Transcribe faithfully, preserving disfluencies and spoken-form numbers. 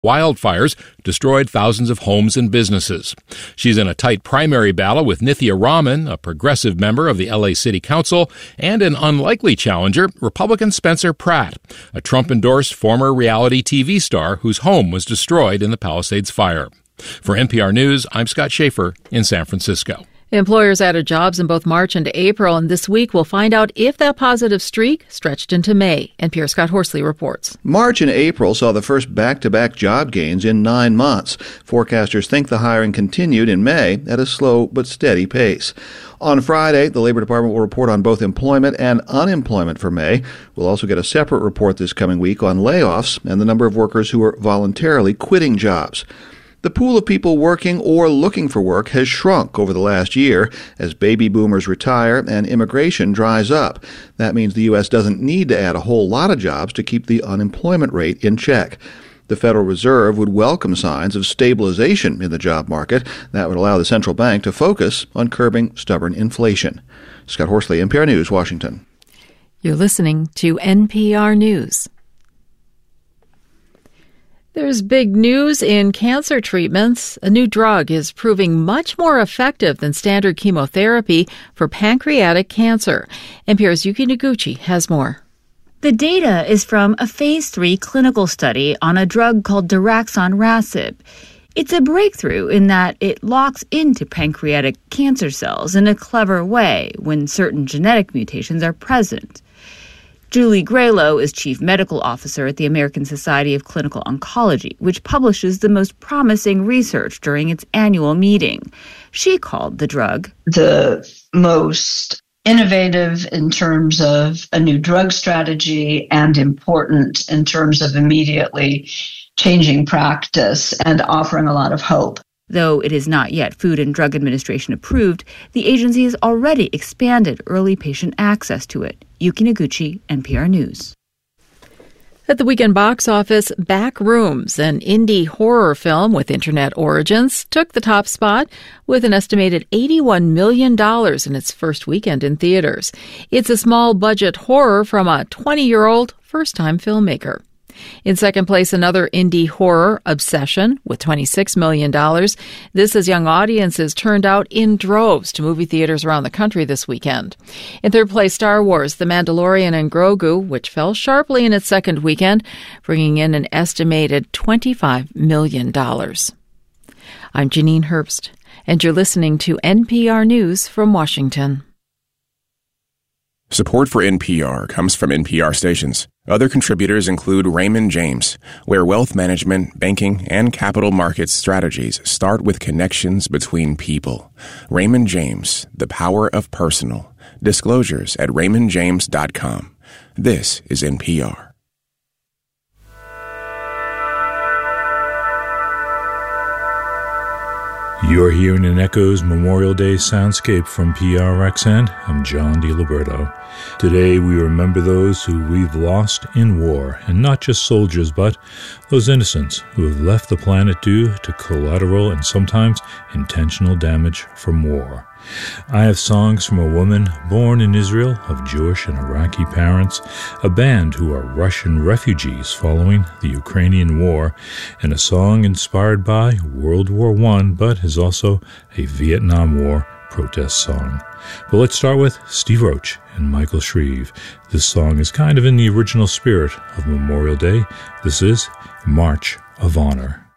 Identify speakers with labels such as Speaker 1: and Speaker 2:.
Speaker 1: Wildfires destroyed thousands of homes and businesses. She's in a tight primary battle with Nithya Raman, a progressive member of the L A City Council, and an unlikely challenger, Republican Spencer Pratt, a Trump-endorsed former reality T V star whose home was destroyed in the Palisades fire. For N P R News, I'm Scott Schaefer in San Francisco.
Speaker 2: Employers added jobs in both March and April, and this week we'll find out if that positive streak stretched into May. N P R Scott Horsley reports.
Speaker 3: March and April saw the first back-to-back job gains in nine months. Forecasters think the hiring continued in May at a slow but steady pace. On Friday, the Labor Department will report on both employment and unemployment for May. We'll also get a separate report this coming week on layoffs and the number of workers who are voluntarily quitting jobs. The pool of people working or looking for work has shrunk over the last year as baby boomers retire and immigration dries up. That means the U S doesn't need to add a whole lot of jobs to keep the unemployment rate in check. The Federal Reserve would welcome signs of stabilization in the job market. That would allow the central bank to focus on curbing stubborn inflation. Scott Horsley, N P R News, Washington.
Speaker 2: You're listening to N P R News. There's big news in cancer treatments. A new drug is proving much more effective than standard chemotherapy for pancreatic cancer. N P R's Yuki Noguchi has more.
Speaker 4: The data is from a phase three clinical study on a drug called daraxonrasib. It's a breakthrough in that it locks into pancreatic cancer cells in a clever way when certain genetic mutations are present. Julie Graylow is Chief Medical Officer at the American Society of Clinical Oncology, which publishes the most promising research during its annual meeting. She called the drug
Speaker 5: the most innovative in terms of a new drug strategy and important in terms of immediately changing practice and offering a lot of hope.
Speaker 4: Though it is not yet Food and Drug Administration approved, the agency has already expanded early patient access to it. Yuki Noguchi, N P R News.
Speaker 2: At the weekend box office, Backrooms, an indie horror film with internet origins, took the top spot with an estimated eighty-one million dollars in its first weekend in theaters. It's a small-budget horror from a twenty-year-old first-time filmmaker. In second place, another indie horror, Obsession, with twenty-six million dollars. This as young audiences turned out in droves to movie theaters around the country this weekend. In third place, Star Wars, The Mandalorian and Grogu, which fell sharply in its second weekend, bringing in an estimated twenty-five million dollars. I'm Janine Herbst, and you're listening to N P R News from Washington.
Speaker 6: Support for N P R comes from N P R stations. Other contributors include Raymond James, where wealth management, banking, and capital markets strategies start with connections between people. Raymond James, the power of personal. Disclosures at raymond james dot com. This is N P R.
Speaker 7: You're hearing an Echoes Memorial Day soundscape from P R X N. I'm John DiLiberto. Today we remember those who we've lost in war, and not just soldiers, but those innocents who have left the planet due to collateral and sometimes intentional damage from war. I have songs from a woman born in Israel of Jewish and Iraqi parents, a band who are Russian refugees following the Ukrainian war, and a song inspired by World War One, but is also a Vietnam War protest song. But let's start with Steve Roach and Michael Shreve. This song is kind of in the original spirit of Memorial Day. This is March of Honor.